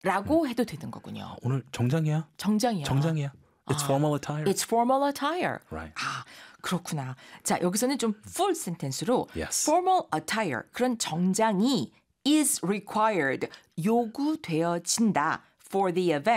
라고 해도 되는 거군요. 오늘 정장이야? 정장이야. 정장이야. It's formal attire. It's formal attire. Right. 아, 그렇구나. 자, 여기서는 좀 full sentence로 Yes. formal attire, 그런 정장이 is required, 요구되어진다 for the event.